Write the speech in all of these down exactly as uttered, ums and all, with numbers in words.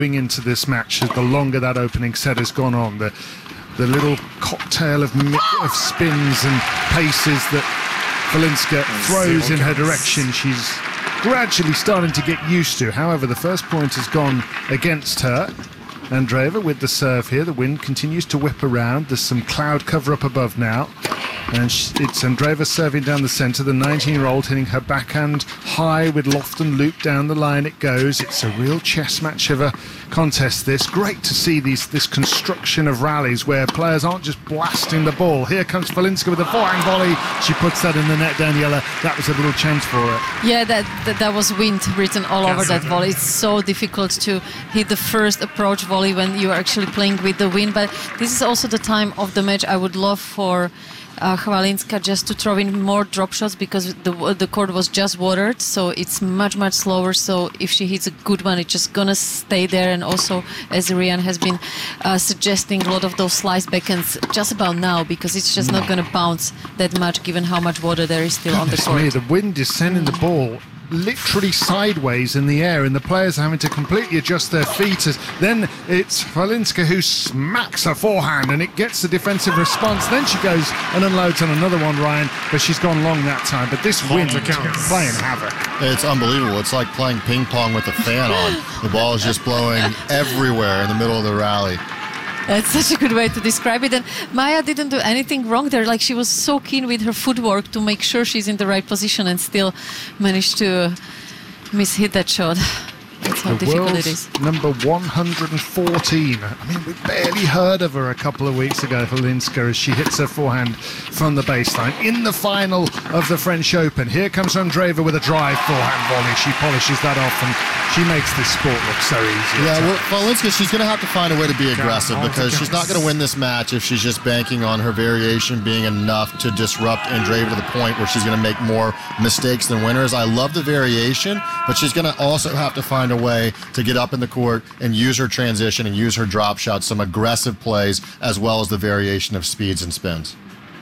into this match, the longer that opening set has gone on, the the little cocktail of of spins and paces that Falinska throws in her direction, she's gradually starting to get used to. However, the first point has gone against her. Andreeva with the serve here. The wind continues to whip around. There's some cloud cover up above now. And it's Andreeva serving down the centre, the nineteen-year-old hitting her backhand high with loft and loop down the line it goes. It's a real chess match of a contest, this. Great to see these this construction of rallies where players aren't just blasting the ball. Here comes Falinska with a forehand volley. She puts that in the net, Daniela. That was a little chance for her. Yeah, that that, that was wind written all over that volley. It's so difficult to hit the first approach volley when you are actually playing with the wind. But this is also the time of the match I would love for Uh, Falinska just to throw in more drop shots, because the the court was just watered, so it's much much slower. So if she hits a good one, it's just gonna stay there. And also, as Rian has been uh, suggesting, a lot of those slice backhands just about now, because it's just not gonna bounce that much given how much water there is still Goodness on the court. Me, the wind is sending the ball literally sideways in the air, and the players are having to completely adjust their feet. As then it's Falinska who smacks her forehand, and it gets the defensive response. Then she goes and unloads on another one, Ryan, but she's gone long that time. But this wind playing havoc. It's unbelievable. It's like playing ping pong with the fan on. The ball is just blowing everywhere in the middle of the rally. That's such a good way to describe it. And Maya didn't do anything wrong there. Like, she was so keen with her footwork to make sure she's in the right position, and still managed to miss-hit that shot. That's how the difficult world's it is. Number one hundred fourteen. I mean, we barely heard of her a couple of weeks ago, Falinska, as she hits her forehand from the baseline in the final of the French Open. Here comes Andreeva with a drive forehand volley. She polishes that off, and she makes this sport look so easy. Yeah, well, Falinska, she's going to have to find a way to be aggressive, because she's not going to win this match if she's just banking on her variation being enough to disrupt Andreeva to the point where she's going to make more mistakes than winners. I love the variation, but she's going to also have to find a way to get up in the court and use her transition and use her drop shots, some aggressive plays, as well as the variation of speeds and spins.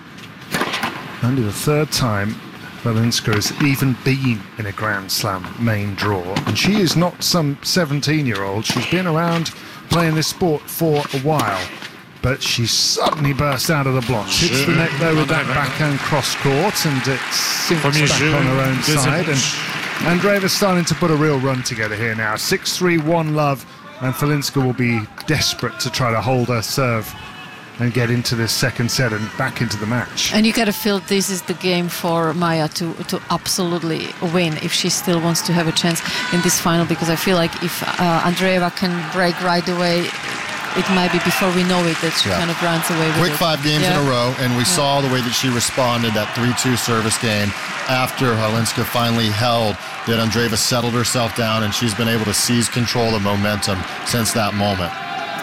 Only the third time Falinska has even been in a Grand Slam main draw, and she is not some seventeen-year-old. She's been around playing this sport for a while, but she suddenly burst out of the blocks. Hits the net though with that backhand cross court, and it sinks back on her own side. And Andreeva's starting to put a real run together here now. six three, one love, and Falinska will be desperate to try to hold her serve and get into this second set and back into the match. And you gotta feel this is the game for Maya to to absolutely win if she still wants to have a chance in this final, because I feel like if uh, Andreeva can break right away, it might be before we know it that she yeah. kind of runs away with Quick it. five games yeah. in a row, and we yeah. saw the way that she responded, that three two service game, after Falinska finally held, that Andreeva settled herself down, and she's been able to seize control of momentum since that moment.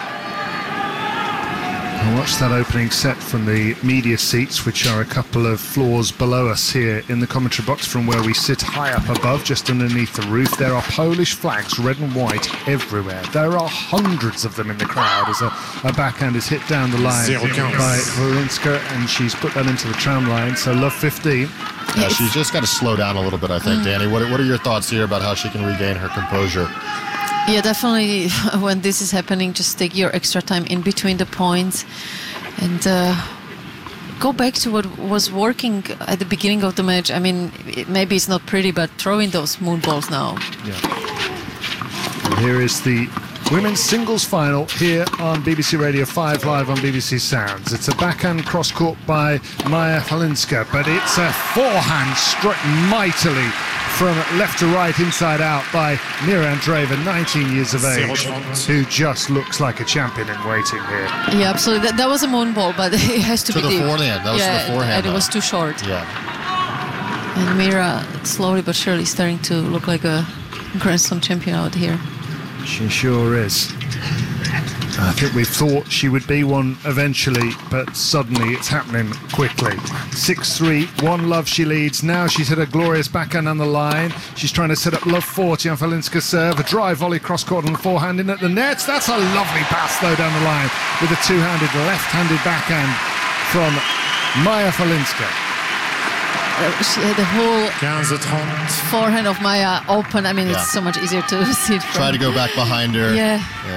I watched that opening set from the media seats, which are a couple of floors below us here in the commentary box from where we sit high up above, just underneath the roof. There are Polish flags, red and white, everywhere. There are hundreds of them in the crowd as a, a backhand is hit down the line by Falinska, and she's put that into the tram line, so love fifteen. Yeah, she's just got to slow down a little bit, I think, mm. Danny. What, what are your thoughts here about how she can regain her composure? Yeah, definitely. When this is happening, just take your extra time in between the points and uh, go back to what was working at the beginning of the match. I mean, it, maybe it's not pretty, but throw in those moon balls now. Yeah. And here is the women's singles final here on B B C Radio five Live on B B C Sounds. It's a backhand cross court by Maya Falinska, but it's a forehand struck mightily from left to right, inside out by Mira Andreeva, nineteen years of age, who just looks like a champion in waiting here. Yeah, absolutely. That, that was a moon ball, but it has to, to be the deep. forehand. That was yeah, the forehand. And it was too short. Yeah. And Mira slowly but surely starting to look like a Grand Slam champion out here. She sure is. I think we thought she would be one eventually, but suddenly it's happening quickly. six three, one love she leads. Now she's hit a glorious backhand on the line. She's trying to set up love forty on Falinska's serve. A drive volley cross-court on the forehand in at the nets. That's a lovely pass, though, down the line with a two-handed, left-handed backhand from Maya Falinska. uh, she had the whole quinze trente. forehand of Maya open. I mean, Yeah. it's so much easier to see it from. Try to go back behind her. Yeah. Yeah.